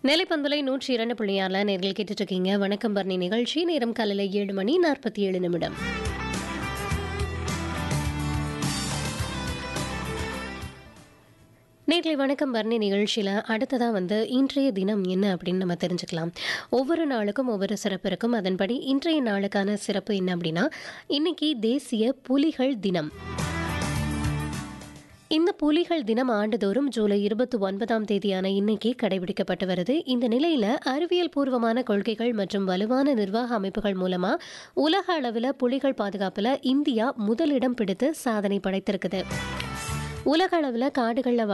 நிலைப்பந்துலை 102.6 நேர்கள் கேட்டுட்டு இருக்கீங்க. வணக்கம் பரணி நிகழ்ச்சி. நேரம் காலையில் 7:47. நேர்களை வணக்கம் பரணி நிகழ்ச்சியில் அடுத்ததாக இன்றைய தினம் என்ன அப்படின்னு நம்ம தெரிஞ்சுக்கலாம். ஒவ்வொரு நாளுக்கும் ஒவ்வொரு சிறப்பு இருக்கும். அதன்படி இன்றைய நாளுக்கான சிறப்பு என்ன அப்படின்னா, இன்னைக்கு தேசிய புலிகள் தினம். இந்த புலிகள் தினம் ஆண்டுதோறும் ஜூலை 29ஆம் தேதியான இன்னைக்கு கடைபிடிக்கப்பட்டு வருது. இந்த நிலையில் அறிவியல் பூர்வமான கொள்கைகள் மற்றும் வலுவான நிர்வாக அமைப்புகள் மூலமா உலக அளவில் புலிகள் பாதுகாப்பில் இந்தியா முதலிடம் பிடித்து சாதனை படைத்திருக்குது. உலக அளவில் காடுகளில்